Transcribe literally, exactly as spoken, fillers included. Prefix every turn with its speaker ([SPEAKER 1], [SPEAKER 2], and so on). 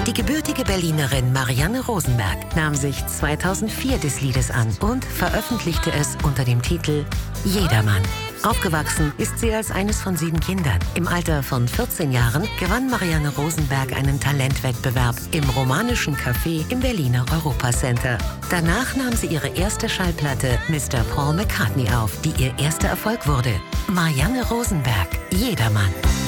[SPEAKER 1] Die gebürtige Berlinerin Marianne Rosenberg nahm sich zweitausendvier des Liedes an und veröffentlichte es unter dem Titel Jedermann. Aufgewachsen ist sie als eines von sieben Kindern. Im Alter von vierzehn Jahren gewann Marianne Rosenberg einen Talentwettbewerb im Romanischen Café im Berliner Europacenter. Danach nahm sie ihre erste Schallplatte Mister Paul McCartney auf, die ihr erster Erfolg wurde. Marianne Rosenberg, Jedermann.